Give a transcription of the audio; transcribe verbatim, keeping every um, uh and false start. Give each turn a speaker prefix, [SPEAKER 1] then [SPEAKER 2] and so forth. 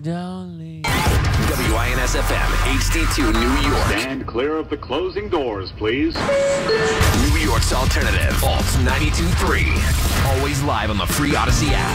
[SPEAKER 1] darling.
[SPEAKER 2] W I N S F M, H D two, New York.
[SPEAKER 3] Stand clear of the closing doors, please.
[SPEAKER 2] New York's alternative, Alt ninety-two point three. Always live on the free Odyssey app.